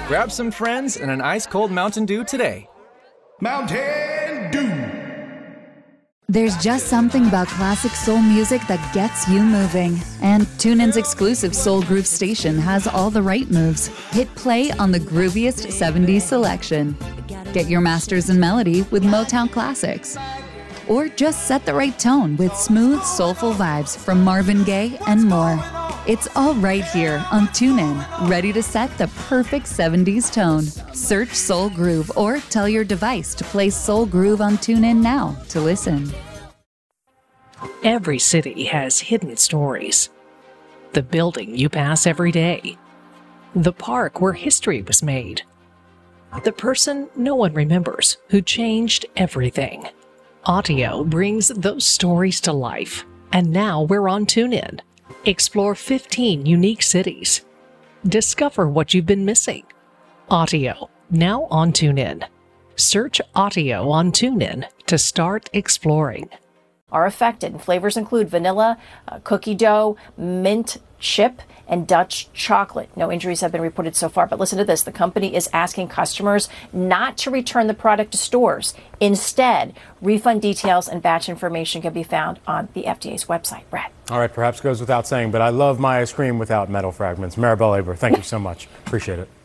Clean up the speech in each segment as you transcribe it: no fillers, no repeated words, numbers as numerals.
Grab some friends and an ice-cold Mountain Dew today. Mountain Dew. There's just something about classic soul music that gets you moving. And TuneIn's exclusive Soul Groove station has all the right moves. Hit play on the grooviest 70s selection. Get your masters in melody with Motown classics. Or just set the right tone with smooth, soulful vibes from Marvin Gaye and more. It's all right here on TuneIn, ready to set the perfect 70s tone. Search Soul Groove or tell your device to play Soul Groove on TuneIn now to listen. Every city has hidden stories. The building you pass every day. The park where history was made. The person no one remembers who changed everything. Audio brings those stories to life. And now we're on TuneIn. Explore 15 unique cities. Discover what you've been missing. Audio, now on TuneIn. Search Audio on TuneIn to start exploring. Are affected. Flavors include vanilla, cookie dough, mint chip, and Dutch chocolate. No injuries have been reported so far, but listen to this. The company is asking customers not to return the product to stores. Instead, refund details and batch information can be found on the FDA's website. Brad. All right, perhaps goes without saying, but I love my ice cream without metal fragments. Maribel Aber, thank you so much. Appreciate it.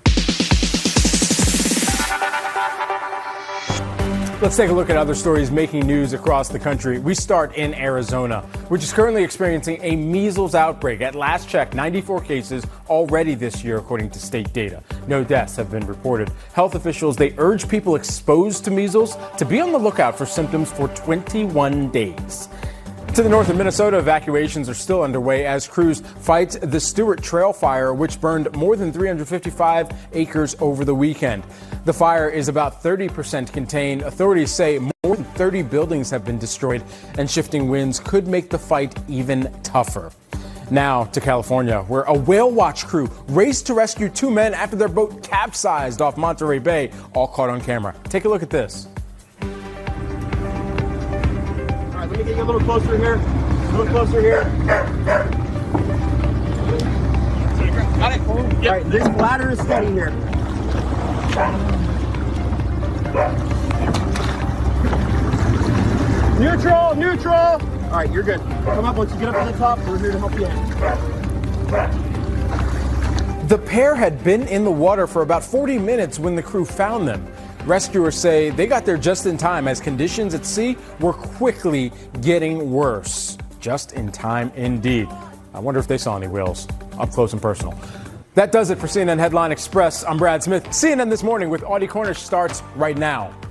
Let's take a look at other stories making news across the country. We start in Arizona, which is currently experiencing a measles outbreak. At last check, 94 cases already this year, according to state data. No deaths have been reported. Health officials, they urge people exposed to measles to be on the lookout for symptoms for 21 days. To the north of Minnesota, evacuations are still underway as crews fight the Stewart Trail fire, which burned more than 355 acres over the weekend. The fire is about 30% contained. Authorities say more than 30 buildings have been destroyed, and shifting winds could make the fight even tougher. Now to California, where a whale watch crew raced to rescue two men after their boat capsized off Monterey Bay, all caught on camera. Take a look at this. Let me get you a little closer here. A little closer here. Got it. Yep. All right, this bladder is steady here. Neutral, neutral. All right, you're good. Come up once you get up to the top. We're here to help you out. The pair had been in the water for about 40 minutes when the crew found them. Rescuers say they got there just in time as conditions at sea were quickly getting worse. Just in time indeed. I wonder if they saw any whales up close and personal. That does it for CNN Headline Express. I'm Brad Smith. CNN This Morning with Audie Cornish starts right now.